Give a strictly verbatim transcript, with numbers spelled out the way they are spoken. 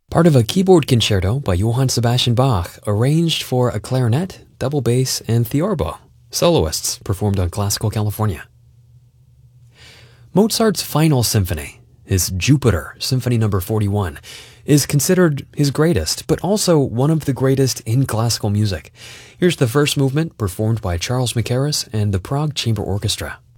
part of a keyboard concerto by Johann Sebastian Bach, arranged for a clarinet, double bass, and theorbo. Soloists performed on Classical California. Mozart's Final Symphony, his Jupiter, Symphony number forty-one, is considered his greatest, but also one of the greatest in classical music. Here's the first movement performed by Charles Mackerras and the Prague Chamber Orchestra.